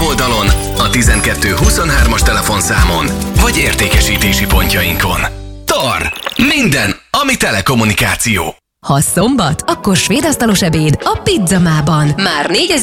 weboldalon, a 1223-as telefonszámon, vagy értékesítési pontjainkon. TAR. Minden, ami telekommunikáció. Ha szombat, akkor svéd asztalos ebéd a Pizzamában. Már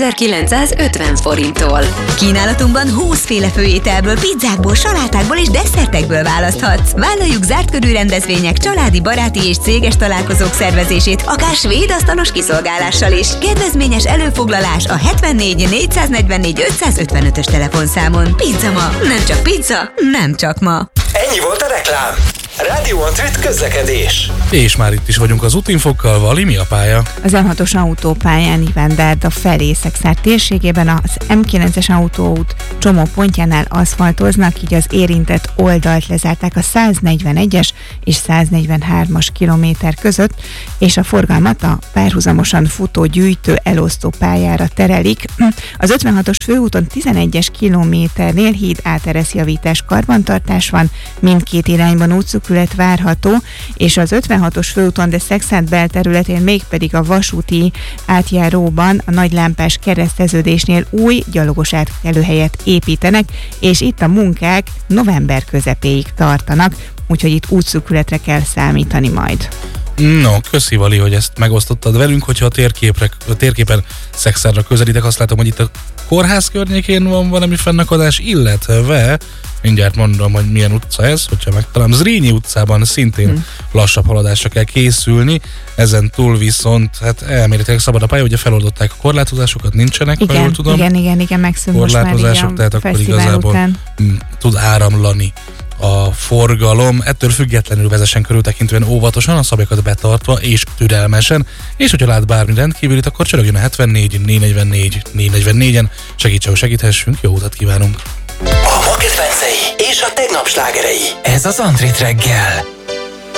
4950 forinttól. Kínálatunkban 20 féle főételből, pizzákból, salátákból és desszertekből választhatsz. Vállaljuk zárt körű rendezvények, családi, baráti és céges találkozók szervezését, akár svéd asztalos kiszolgálással is. Kedvezményes előfoglalás a 74 444 555-ös telefonszámon. Pizzama. Nem csak pizza, nem csak ma. Ennyi volt a reklám. Rádió Antrit közlekedés. És már itt is vagyunk az útinfokkal. Vali, mi a pálya? Az M6-os autópályán Ivendárda felé Szekszárd térségében az M9-es autóút csomópontjánál aszfaltoznak, így az érintett oldalt lezárták a 141-es és 143-as kilométer között, és a forgalmat a párhuzamosan futó gyűjtő elosztó pályára terelik. Az 56-os főúton 11-es kilométernél híd átereszjavítás, karbantartás van, mindkét irányban útszűkület várható, és az 56-os főúton, de Szekszárd belterületén mégpedig a vasúti átjáróban a nagylámpás kereszteződésnél új gyalogos átkelőhelyet építenek, és itt a munkák november közepéig tartanak, úgyhogy itt útszűkületre kell számítani majd. No, köszi Vali, hogy ezt megosztottad velünk, hogyha a térképen Szekszárdra közelítek, azt látom, hogy itt a kórház környékén van valami fennakadás, illetve mindjárt mondom, hogy milyen utca ez, hogyha megtalálom. Zrínyi utcában szintén lassabb haladásra kell készülni, ezen túl viszont hát elméletileg szabad a pálya, ugye feloldották a korlátozásokat, nincsenek, ha jól tudom. Igen, megszűnt most már korlátozások, tehát akkor igazából után tud áramlani a forgalom, ettől függetlenül vezessen körültekintően óvatosan, a szabályokat betartva és türelmesen, és hogyha lát bármi rendkívülit, akkor csörögjön a 74 444 444-en, segítsen, hogy segíthessünk, jó utat kívánunk! A ma kedvencei és a tegnap slágerei. Ez az Antrit reggel.